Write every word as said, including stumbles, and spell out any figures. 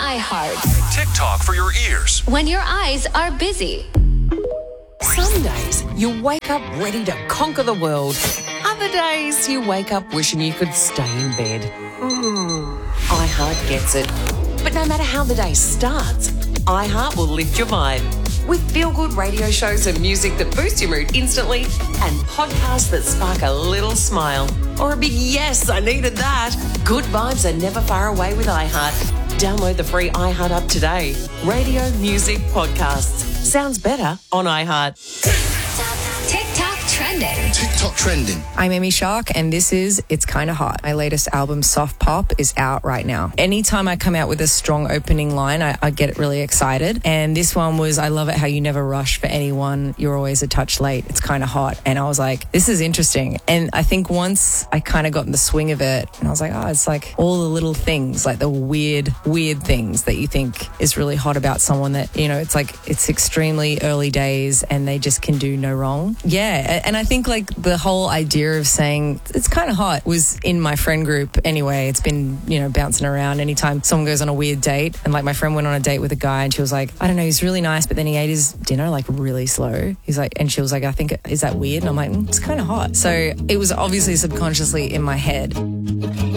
iHeart. TikTok for your ears. When your eyes are busy. Some days you wake up ready to conquer the world. Other days you wake up wishing you could stay in bed. iHeart gets it. But no matter how the day starts, iHeart will lift your vibe. With feel-good radio shows and music that boost your mood instantly and podcasts that spark a little smile or a big yes, I needed that. Good vibes are never far away with iHeart. Download the free iHeart app today. Radio, music, podcasts. Sounds better on iHeart. TikTok trending. TikTok trending. I'm Amy Shark, and this is It's Kinda Hot. My latest album, Soft Pop, is out right now. Anytime I come out with a strong opening line, I, I get really excited. And this one was, I love it how you never rush for anyone. You're always a touch late. It's kinda hot. And I was like, this is interesting. And I think once I kind of got in the swing of it, and I was like, oh, it's like all the little things, like the weird, weird things that you think is really hot about someone that, you know, it's like, it's extremely early days and they just can do no wrong. Yeah. And I think like the whole idea of saying it's kind of hot was in my friend group anyway. It's been, you know, bouncing around anytime someone goes on a weird date. And like my friend went on a date with a guy and she was like, I don't know, he's really nice, but then he ate his dinner like really slow. He's like, and she was like, I think, is that weird? And I'm like, mm, it's kind of hot. So it was obviously subconsciously in my head.